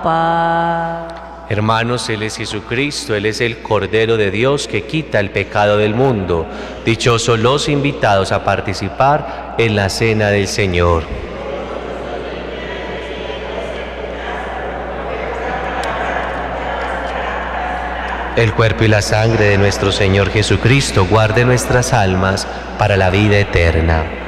paz. Hermanos, Él es Jesucristo, Él es el Cordero de Dios que quita el pecado del mundo. Dichosos los invitados a participar en la cena del Señor. El cuerpo y la sangre de nuestro Señor Jesucristo guarde nuestras almas para la vida eterna.